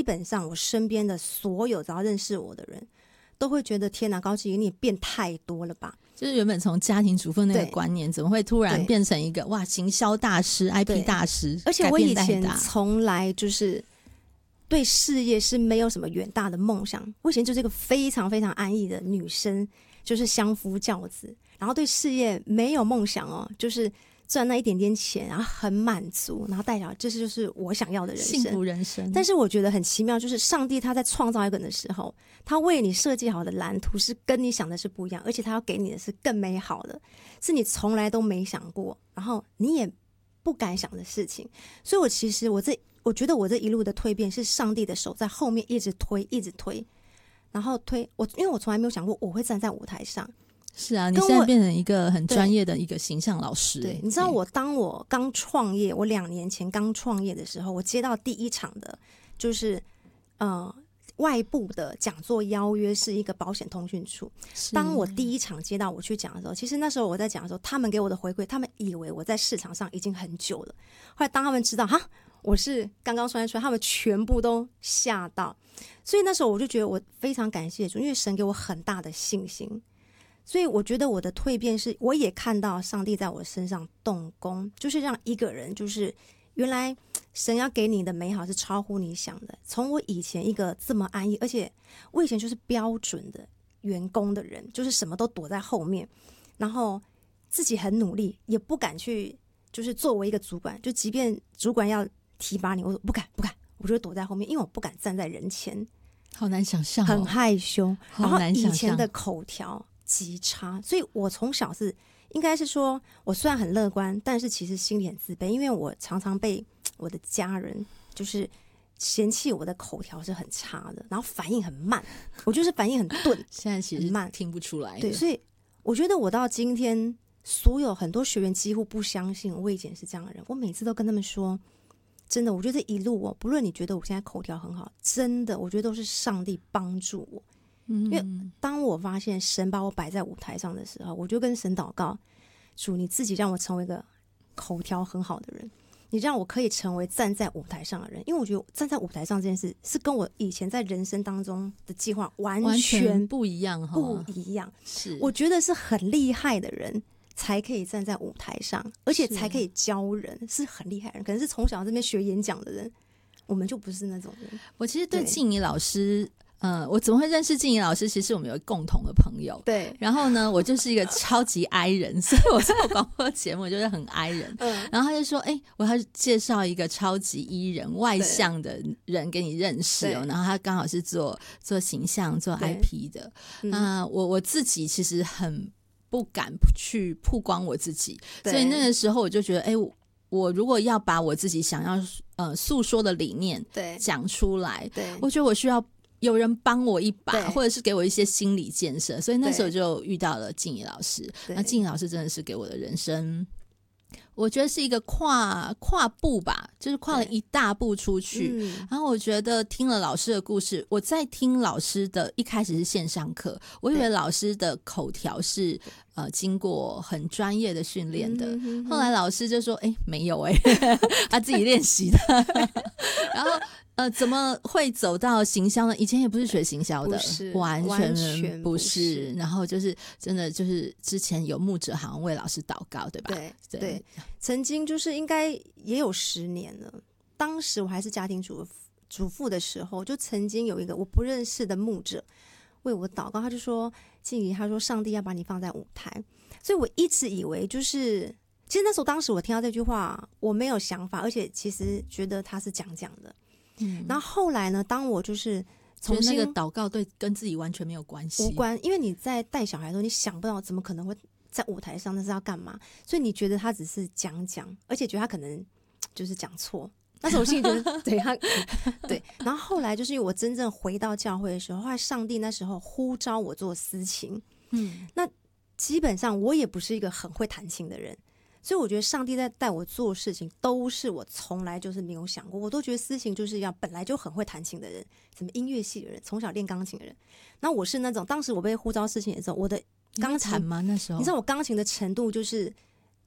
基本上我身边的所有只要认识我的人都会觉得天哪，高希怡你也变太多了吧， 就是原本从家庭主妇那个观念怎么会突然变成一个哇行销大师 IP 大师， 而且我以前从来就是对事业是没有什么远大的梦想，我以前就是一个非常非常安逸的女生，就是相夫教子，然后对事业没有梦想哦，就是赚那一点点钱，然后很满足，然后带小，这就是我想要的人生， 幸福人生。 但是我觉得很奇妙，就是上帝他在创造一个人的时候，他为你设计好的蓝图是跟你想的是不一样，而且他要给你的是更美好的，是你从来都没想过，然后你也不敢想的事情。所以我觉得我这一路的蜕变是上帝的手在后面一直推一直推，然后因为我从来没有想过我会站在舞台上。 是啊，你现在变成一个很专业的一个形象老师。 对，你知道当我刚创业，我2年前刚创业的时候，我接到第一场的就是外部的讲座邀约，是一个保险通讯处。当我第一场接到我去讲的时候，其实那时候我在讲的时候，他们给我的回馈，他们以为我在市场上已经很久了，后来当他们知道我是刚刚创业出来，他们全部都吓到。所以那时候我就觉得我非常感谢主，因为神给我很大的信心。所以我觉得我的蜕变是，我也看到上帝在我身上动工，就是让一个人，就是原来神要给你的美好是超乎你想的。从我以前一个这么安逸，而且我以前就是标准的员工的人，就是什么都躲在后面，然后自己很努力，也不敢去，就是作为一个主管，就即便主管要提拔你，我说不敢，我就会躲在后面，因为我不敢站在人前， 好难想象很害羞， 然后以前的口条极差，所以我从小是应该是说，我虽然很乐观，但是其实心里很自卑，因为我常常被我的家人就是嫌弃我的口条是很差的，然后反应很慢，我就是反应很钝， 现在其实慢听不出来的。 对，所以我觉得我到今天，所有很多学员几乎不相信我以前是这样的人，我每次都跟他们说，真的，我觉得这一路不论你觉得我现在口条很好，真的，我觉得都是上帝帮助我。因为当我发现神把我摆在舞台上的时候，我就跟神祷告，主你自己让我成为一个口条很好的人，你让我可以成为站在舞台上的人。因为我觉得站在舞台上这件事是跟我以前在人生当中的计划完全不一样， 是我觉得是很厉害的人才可以站在舞台上，而且才可以教人，是很厉害的人。可能是从小这边学演讲的人，我们就不是那种人。 我其实对静怡老师我怎么会认识静怡老师？其实我们有共同的朋友， 对。 然后呢，我就是一个超级 I 人，所以我在广播节目就是很 I 人。然后他就说：“我要介绍一个超级 E 人、外向的人给你认识哦。”然后他刚好是做形象、做 IP 的。我自己其实很不敢去曝光我自己，所以那个时候我就觉得，我如果要把我自己想要诉说的理念讲出来，我觉得我需要有人帮我一把，或者是给我一些心理建设，所以那时候就遇到了静怡老师。那静怡老师真的是给我的人生，我觉得是一个跨步吧，就是跨了一大步出去。然后我觉得听了老师的故事，我在听老师的一开始是线上课，我以为老师的口条是经过很专业的训练的，后来老师就说没有他自己练习的然后怎么会走到行销呢？以前也不是学行销的，完全不是。然后就是真的就是之前有牧者好像为老师祷告，对吧？ 对，曾经就是应该也有10年了。当时我还是家庭主妇的时候，就曾经有一个我不认识的牧者为我祷告，他就说：“静怡，他说上帝要把你放在舞台。”所以我一直以为就是，其实那时候当时我听到这句话，我没有想法，而且其实觉得他是讲的。然后后来呢，当我就是重新那个祷告跟自己完全没有关系， 无关，因为你在带小孩的时候，你想不到怎么可能会在舞台上，那是要干嘛？所以你觉得他只是讲，而且觉得他可能就是讲错。那时候我心里觉得对。然后后来就是因为我真正回到教会的时候，后来上帝那时候呼召我做司琴，那基本上我也不是一个很会弹琴的人。所以我觉得上帝在带我做事情都是我从来就是没有想过，我都觉得司琴就是要本来就很会弹琴的人，什么音乐系的人，从小练钢琴的人。那我是那种当时我被呼召司琴的时候，我的钢琴吗？那时候你知道我钢琴的程度就是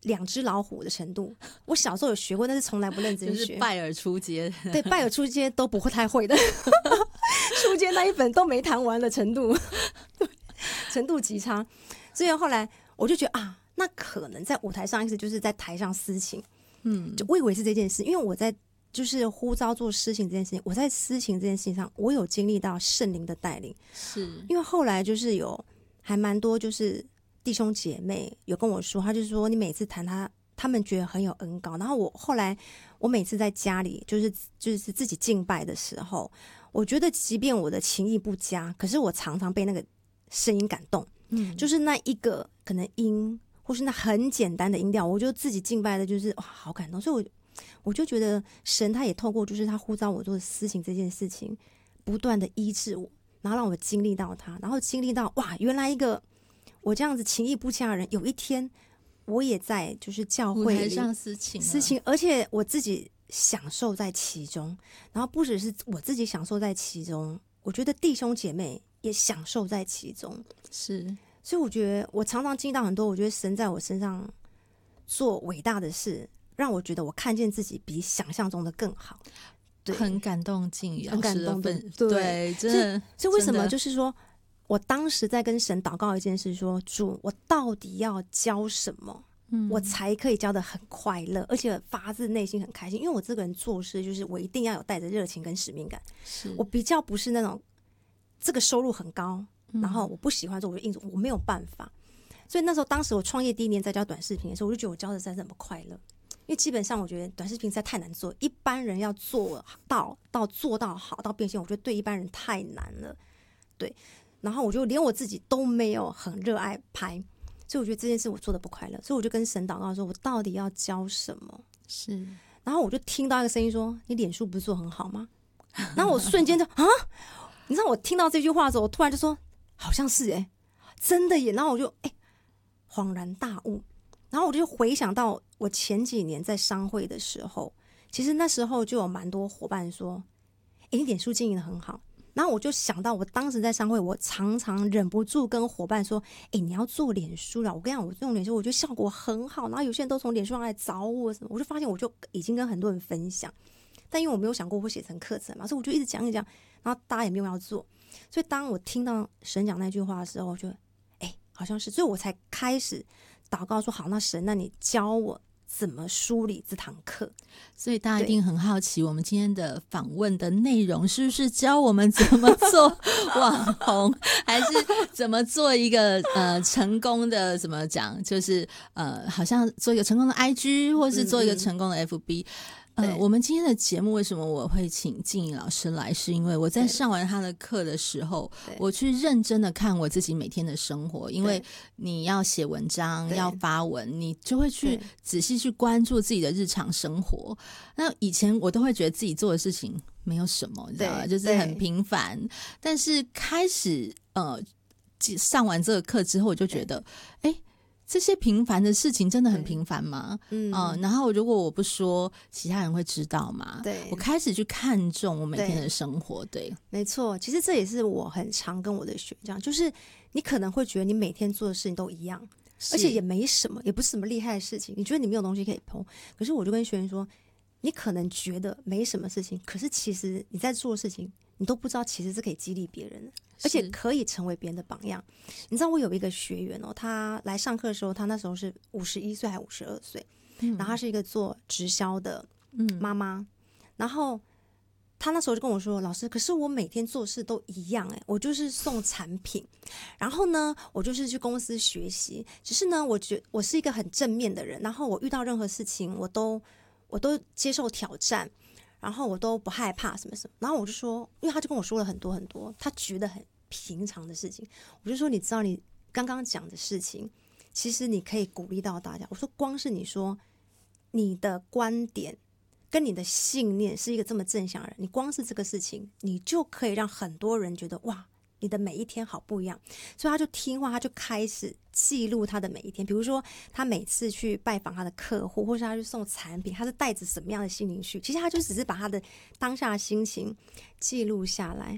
2只老虎的程度。我小时候有学过，但是从来不认真学， 就是拜尔出街， 对，拜尔出街都不会太会的，出街那一本都没弹完的程度，程度极差。所以后来我就觉得啊，那可能在舞台上意思就是在台上私情，就我以为是这件事，因为我在就是呼召做私情这件事情，我在私情这件事情上，我有经历到圣灵的带领， 是因为后来就是有还蛮多就是弟兄姐妹有跟我说，他就说你每次弹他们觉得很有恩膏，然后后来我每次在家里就是自己敬拜的时候，我觉得即便我的情意不佳，可是我常常被那个声音感动，就是那一个可能音或是那很简单的音调，我就自己敬拜的就是哇好感动，所以我就觉得神他也透过就是他呼召我做私情这件事情，不断的医治我，然后让我经历到他，然后经历到哇原来一个我这样子情意不佳的人，有一天我也在就是教会里舞台上私情， 而且我自己享受在其中，然后不只是我自己享受在其中，我觉得弟兄姐妹也享受在其中， 是， 所以我觉得我常常经历到很多，我觉得神在我身上做伟大的事，让我觉得我看见自己比想象中的更好，对， 很感动敬宇很感动的， 对，真的。 所以为什么就是说我当时在跟神祷告一件事说，主我到底要教什么，我才可以教得很快乐，而且发自内心很开心，因为我这个人做事就是我一定要有带着热情跟使命感，我比较不是那种这个收入很高然后我不喜欢做我就硬做，我没有办法。所以那时候当时我创业第1年在教短视频的时候，我就觉得我教的实在是很不快乐，因为基本上我觉得短视频实在太难做，一般人要做到好到变现，我觉得对一般人太难了，对，然后我就连我自己都没有很热爱拍，所以我觉得这件事我做的不快乐，所以我就跟神祷告说我到底要教什么， 是， 然后我就听到一个声音说你脸书不是做很好吗？然后我瞬间就啊，你知道我听到这句话的时候，我突然就说好像是真的耶，然后我就恍然大悟，然后我就回想到我前几年在商会的时候，其实那时候就有蛮多伙伴说你脸书经营的很好，然后我就想到我当时在商会，我常常忍不住跟伙伴说你要做脸书了，我跟你讲我用脸书我觉得效果很好，然后有些人都从脸书上来找我什么，我就发现我就已经跟很多人分享，但因为我没有想过会写成课程嘛，所以我就一直讲一讲，然后大家也没有要做，所以当我听到神讲那句话的时候，我就好像是，所以我才开始祷告说好，那神那你教我怎么梳理这堂课。 所以大家一定很好奇我们今天的访问的内容是不是教我们怎么做网红还是怎么做一个成功的怎么讲，就是好像做一个成功的 IG 或是做一个成功的 FB。我们今天的节目为什么我会请静怡老师来，是因为我在上完他的课的时候，我去认真的看我自己每天的生活，因为你要写文章要发文，你就会去仔细去关注自己的日常生活。那以前我都会觉得自己做的事情没有什么，你知道吗？就是很平凡，但是开始上完这个课之后，我就觉得这些平凡的事情真的很平凡吗？然后如果我不说，其他人会知道吗？对，我开始去看重我每天的生活。对， 没错，其实这也是我很常跟我的学长，就是你可能会觉得你每天做的事情都一样，而且也没什么，也不是什么厉害的事情，你觉得你没有东西可以碰，可是我就跟学员说，你可能觉得没什么事情，可是其实你在做的事情你都不知道其实是可以激励别人的，而且可以成为别人的榜样。你知道我有一个学员他来上课的时候，他那时候是51岁还52岁，然后他是一个做直销的妈妈，然后他那时候就跟我说，老师，可是我每天做事都一样我就是送产品，然后呢我就是去公司学习，只是呢我觉得我是一个很正面的人，然后我遇到任何事情我都接受挑战，然后我都不害怕什么什么，然后我就说，因为他就跟我说了很多很多他觉得很平常的事情，我就说你知道你刚刚讲的事情其实你可以鼓励到大家，我说光是你说你的观点跟你的信念是一个这么正向的人，你光是这个事情你就可以让很多人觉得哇你的每一天好不一样，所以他就听话，他就开始记录他的每一天，比如说他每次去拜访他的客户，或是他去送产品，他是带着什么样的心情去，其实他就只是把他的当下的心情记录下来，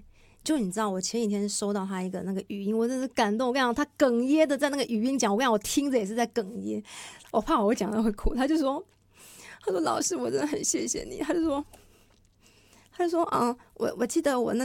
就你知道，我前几天收到他一个那个语音，我真是感动。我跟你讲，他哽咽的在那个语音讲，我跟你讲，我听着也是在哽咽，我怕我讲到会哭。他说老师，我真的很谢谢你。他就说我记得我那